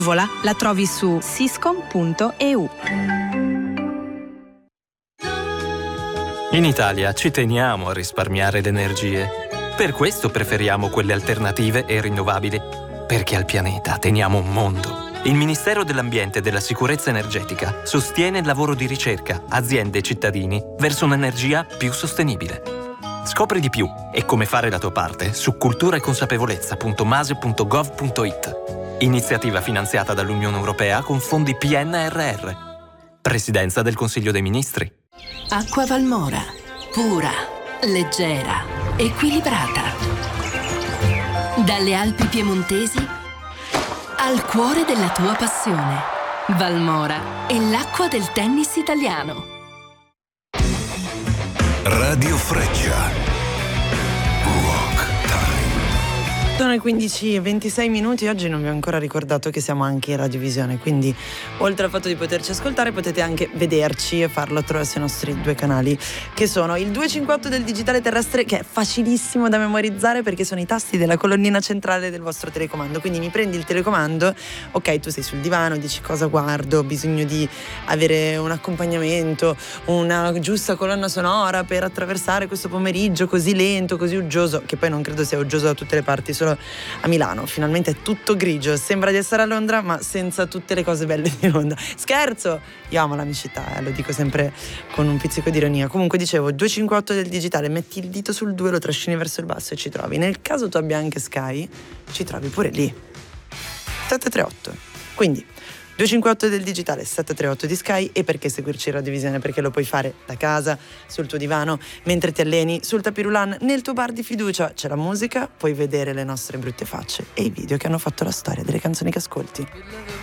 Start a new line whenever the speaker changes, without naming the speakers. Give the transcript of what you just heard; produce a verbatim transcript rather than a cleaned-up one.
Vola la trovi su siscom punto e u.
In Italia ci teniamo a risparmiare le energie. Per questo preferiamo quelle alternative e rinnovabili, perché al pianeta teniamo un mondo. Il Ministero dell'Ambiente e della Sicurezza Energetica sostiene il lavoro di ricerca, aziende e cittadini verso un'energia più sostenibile. Scopri di più e come fare la tua parte su cultura e consapevolezza punto mase punto gov punto it. Iniziativa finanziata dall'Unione Europea con fondi P N R R. Presidenza del Consiglio dei Ministri.
Acqua Valmora. Pura, leggera, equilibrata. Dalle Alpi piemontesi al cuore della tua passione. Valmora è l'acqua del tennis italiano.
Radio Freccia. Rock Time.
Sono le quindici e ventisei minuti. Oggi non vi ho ancora ricordato che siamo anche in radiovisione, quindi oltre al fatto di poterci ascoltare potete anche vederci e farlo attraverso i nostri due canali, che sono il duecentocinquantotto del digitale terrestre, che è facilissimo da memorizzare perché sono i tasti della colonnina centrale del vostro telecomando. Quindi mi prendi il telecomando, ok, tu sei sul divano, dici cosa guardo, ho bisogno di avere un accompagnamento, una giusta colonna sonora per attraversare questo pomeriggio così lento, così uggioso, che poi non credo sia uggioso da tutte le parti, solo a Milano. Finalmente è tutto grigio, sembra di essere a Londra ma senza tutte le cose belle di Londra. Scherzo, io amo la mia città, eh, lo dico sempre con un pizzico di ironia. Comunque dicevo, duecentocinquantotto del digitale, metti il dito sul due, lo trascini verso il basso e ci trovi. Nel caso tu abbia anche Sky, ci trovi pure lì, settecentotrentotto. Quindi duecentocinquantotto del digitale, settecentotrentotto di Sky. E perché seguirci in radiovisione? Perché lo puoi fare da casa, sul tuo divano, mentre ti alleni, sul tapirulan, nel tuo bar di fiducia. C'è la musica, puoi vedere le nostre brutte facce e i video che hanno fatto la storia delle canzoni che ascolti.